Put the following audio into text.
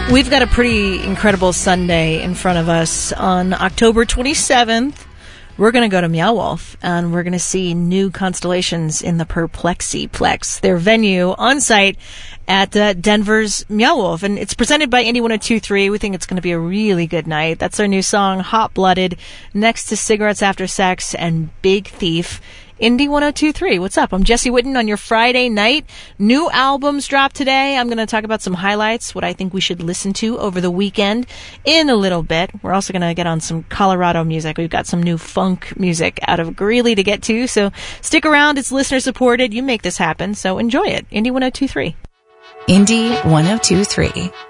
We've got a pretty incredible Sunday in front of us. On October 27th, we're going to go to Meow Wolf, and we're going to see new constellations in the Perplexiplex, their venue on site at Denver's Meow Wolf. And it's presented by Indie 102.3. We think it's going to be a really good night. That's our new song, Hot Blooded, next to Cigarettes After Sex and Big Thief. Indie 102.3. What's up? I'm Jesse Whitten on your Friday night. New albums dropped today. I'm going to talk about some highlights, what I think we should listen to over the weekend in a little bit. We're also going to get on some Colorado music. We've got some new funk music out of Greeley to get to, so stick around. It's listener supported. You make this happen, so enjoy it. Indie 102.3. Indie 102.3.